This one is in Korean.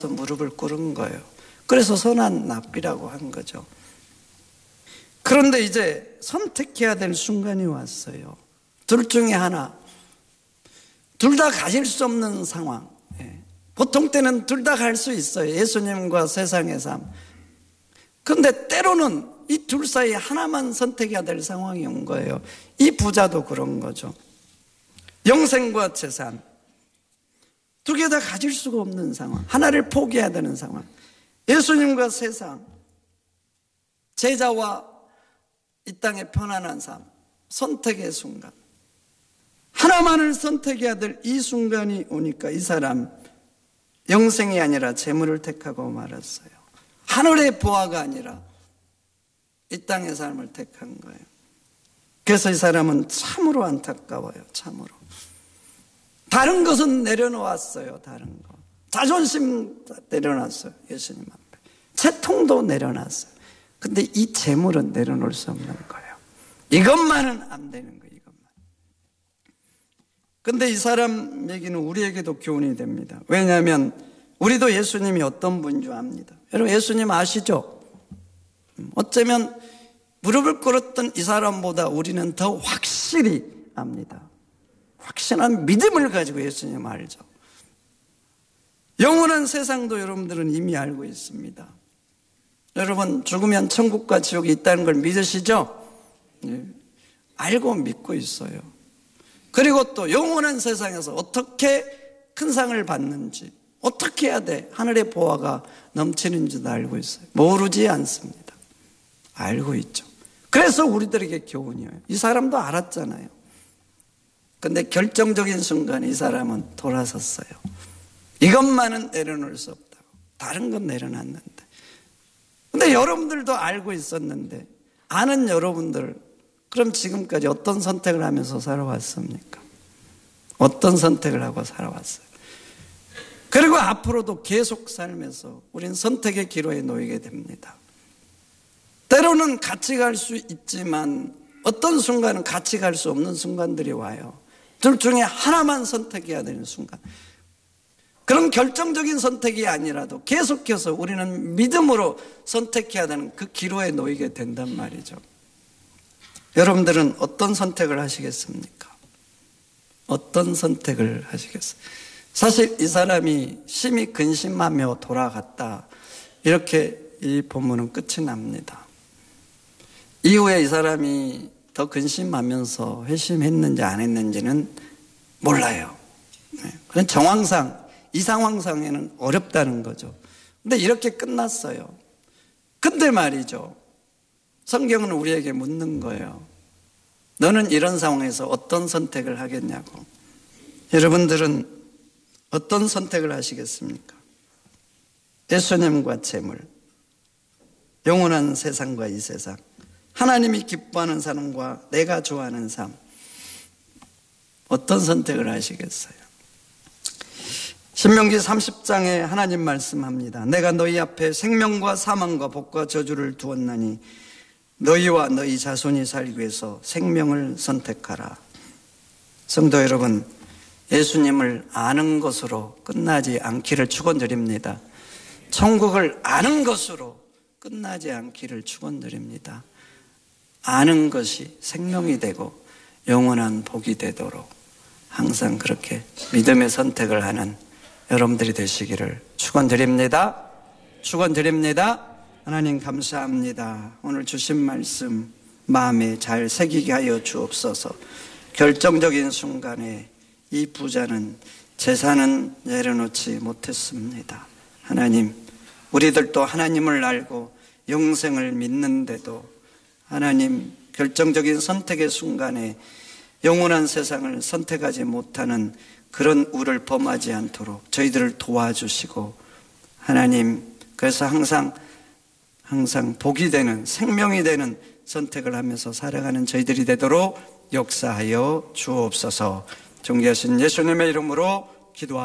무릎을 꿇은 거예요. 그래서 선한 납비라고 한 거죠. 그런데 이제 선택해야 될 순간이 왔어요. 둘 중에 하나, 둘 다 가질 수 없는 상황. 보통 때는 둘 다 갈 수 있어요. 예수님과 세상의 삶. 그런데 때로는 이 둘 사이에 하나만 선택해야 될 상황이 온 거예요. 이 부자도 그런 거죠. 영생과 재산, 두 개 다 가질 수가 없는 상황, 하나를 포기해야 되는 상황. 예수님과 세상, 제자와 이 땅의 편안한 삶, 선택의 순간, 하나만을 선택해야 될 이 순간이 오니까 이 사람 영생이 아니라 재물을 택하고 말았어요. 하늘의 보화가 아니라 이 땅의 삶을 택한 거예요. 그래서 이 사람은 참으로 안타까워요. 참으로. 다른 것은 내려놓았어요. 다른 것, 자존심 내려놨어요. 예수님 앞에 채통도 내려놨어요. 근데 이 재물은 내려놓을 수 없는 거예요. 이것만은 안 되는 거예요. 이것만. 근데 이 사람 얘기는 우리에게도 교훈이 됩니다. 왜냐하면 우리도 예수님이 어떤 분인 줄 압니다. 여러분, 예수님 아시죠? 어쩌면 무릎을 꿇었던 이 사람보다 우리는 더 확실히 압니다. 확실한 믿음을 가지고 예수님 알죠. 영원한 세상도 여러분들은 이미 알고 있습니다. 여러분, 죽으면 천국과 지옥이 있다는 걸 믿으시죠? 네. 알고 믿고 있어요. 그리고 또 영원한 세상에서 어떻게 큰 상을 받는지, 어떻게 해야 돼, 하늘의 보화가 넘치는지도 알고 있어요. 모르지 않습니다. 알고 있죠. 그래서 우리들에게 교훈이에요. 이 사람도 알았잖아요. 근데 결정적인 순간에 이 사람은 돌아섰어요. 이것만은 내려놓을 수 없다고. 다른 건 내려놨는데. 근데 여러분들도 알고 있었는데, 아는 여러분들, 그럼 지금까지 어떤 선택을 하면서 살아왔습니까? 어떤 선택을 하고 살아왔어요? 그리고 앞으로도 계속 살면서 우린 선택의 기로에 놓이게 됩니다. 때로는 같이 갈 수 있지만 어떤 순간은 같이 갈 수 없는 순간들이 와요. 둘 중에 하나만 선택해야 되는 순간. 그런 결정적인 선택이 아니라도 계속해서 우리는 믿음으로 선택해야 되는 그 기로에 놓이게 된단 말이죠. 여러분들은 어떤 선택을 하시겠습니까? 어떤 선택을 하시겠어요? 사실 이 사람이 심히 근심하며 돌아갔다, 이렇게 이 본문은 끝이 납니다. 이후에 이 사람이 더 근심하면서 회심했는지 안 했는지는 몰라요. 그런 정황상, 이 상황상에는 어렵다는 거죠. 근데 이렇게 끝났어요. 근데 말이죠, 성경은 우리에게 묻는 거예요. 너는 이런 상황에서 어떤 선택을 하겠냐고. 여러분들은 어떤 선택을 하시겠습니까? 예수님과 재물, 영원한 세상과 이 세상, 하나님이 기뻐하는 삶과 내가 좋아하는 삶, 어떤 선택을 하시겠어요? 신명기 30장에 하나님 말씀합니다. 내가 너희 앞에 생명과 사망과 복과 저주를 두었나니 너희와 너희 자손이 살기 위해서 생명을 선택하라. 성도 여러분, 예수님을 아는 것으로 끝나지 않기를 축원드립니다. 천국을 아는 것으로 끝나지 않기를 축원드립니다. 아는 것이 생명이 되고 영원한 복이 되도록 항상 그렇게 믿음의 선택을 하는 여러분들이 되시기를 축원드립니다. 축원드립니다. 하나님 감사합니다. 오늘 주신 말씀 마음에 잘 새기게 하여 주옵소서. 결정적인 순간에 이 부자는 재산은 내려놓지 못했습니다. 하나님, 우리들도 하나님을 알고 영생을 믿는데도 하나님, 결정적인 선택의 순간에 영원한 세상을 선택하지 못하는 그런 우를 범하지 않도록 저희들을 도와주시고, 하나님, 그래서 항상 복이 되는, 생명이 되는 선택을 하면서 살아가는 저희들이 되도록 역사하여 주옵소서. 존귀하신 예수님의 이름으로 기도합니다.